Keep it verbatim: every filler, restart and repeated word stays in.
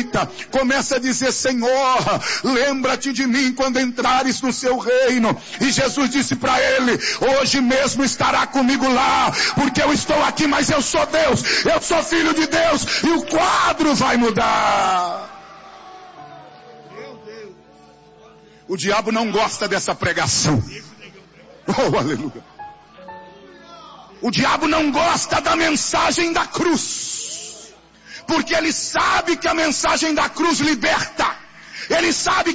direita, começa a dizer: Senhor, lembra-te de mim quando entrares no seu reino. E Jesus disse para ele: hoje mesmo estará comigo lá, porque eu estou aqui, mas eu sou Deus, eu sou filho de Deus, e o quadro vai mudar. O diabo não gosta dessa pregação. Oh, aleluia. O diabo não gosta da mensagem da cruz, porque ele sabe que a mensagem da cruz liberta. Ele sabe